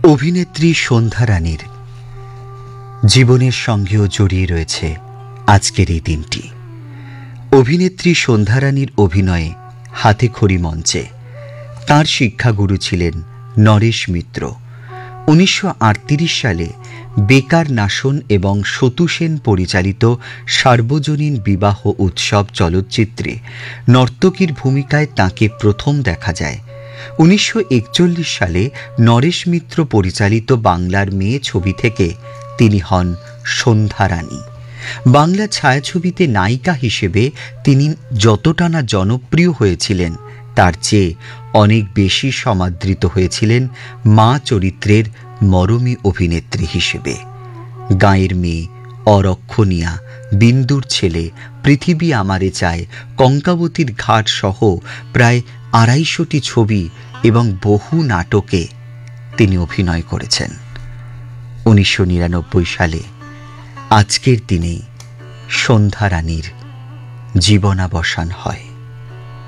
অভিনেত্রী সন্ধ্যা রানীর জীবনের সঙ্গেও জড়িয়ে রয়েছে আজকের এই দিনটি। অভিনেত্রী সন্ধ্যা রানীর অভিনয়ে হাতেখড়ি মঞ্চে তাঁর শিক্ষাগুরু ছিলেন নরেশ মিত্র। 1938 সালে বেকার নাশন এবং সতু সেন পরিচালিত সার্বজনীন বিবাহ উৎসব চলচ্চিত্রে নর্তকীর ভূমিকায় তাঁকে প্রথম দেখা যায়। 1941 সালে নরেশ মিত্র পরিচালিত বাংলার মেয়ে ছবি থেকে তিনি হন সন্ধ্যা রানী। বাংলা ছায়াছবিতে নায়িকা হিসেবে তিনি যতটা না জনপ্রিয় হয়েছিলেন, তার চেয়ে অনেক বেশি সমাদৃত হয়েছিলেন মা চরিত্রের মরমী অভিনেত্রী হিসেবে। গাঁয়ের মেয়ে, অরক্ষণীয়া, বিন্দুর ছেলে, পৃথিবী আমারে চায়, কঙ্কাবতীর ঘাট সহ প্রায় 250টি ছবি এবং বহু নাটকে তিনি অভিনয় করেছেন। 1999 সালে আজকের দিনেই সন্ধ্যা রানীর জীবনাবসান হয়।